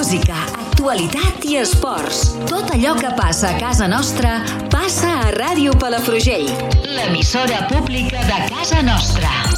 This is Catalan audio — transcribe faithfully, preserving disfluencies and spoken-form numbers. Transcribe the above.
música, actualitat i esports. Tot allò que passa a casa nostra passa a Ràdio Palafrugell, l'emissora pública de casa nostra.